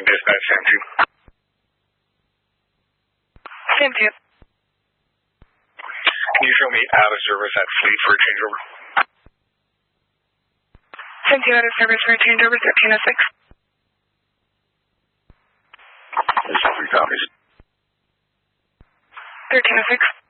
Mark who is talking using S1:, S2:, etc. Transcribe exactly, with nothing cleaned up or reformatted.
S1: Dispatch, Sam two.
S2: Sam two.
S1: Can you show me out of service at Fleet for a changeover?
S2: Sam two out of service for a changeover, thirteen oh six.
S1: Three copies.
S2: thirteen oh six.